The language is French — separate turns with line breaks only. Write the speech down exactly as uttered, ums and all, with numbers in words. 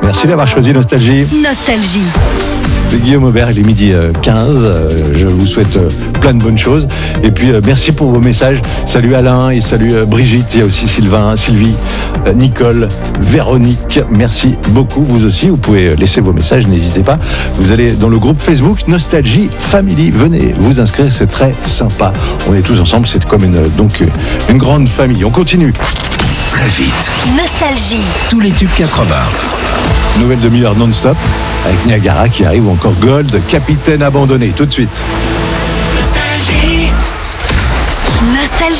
Merci d'avoir choisi Nostalgie.
Nostalgie.
C'est Guillaume Aubert, il est midi quinze. Je vous souhaite plein de bonnes choses. Et puis, merci pour vos messages. Salut Alain et salut Brigitte. Il y a aussi Sylvain, Sylvie, Nicole, Véronique. Merci beaucoup. Vous aussi, vous pouvez laisser vos messages. N'hésitez pas. Vous allez dans le groupe Facebook Nostalgie Family. Venez vous inscrire. C'est très sympa. On est tous ensemble. C'est comme une, donc, une grande famille. On continue.
Très vite.
Nostalgie.
Tous les tubes quatre-vingts.
Nouvelle demi-heure non-stop avec Niagara qui arrive, ou encore Gold, Capitaine abandonné. Tout de suite.